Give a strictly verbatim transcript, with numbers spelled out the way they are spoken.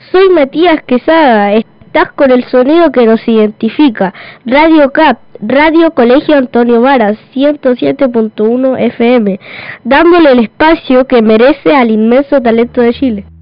soy Matías Quesada, estás con el sonido que nos identifica, Radio C A P, Radio Colegio Antonio Varas, ciento siete punto uno F M, dándole el espacio que merece al inmenso talento de Chile.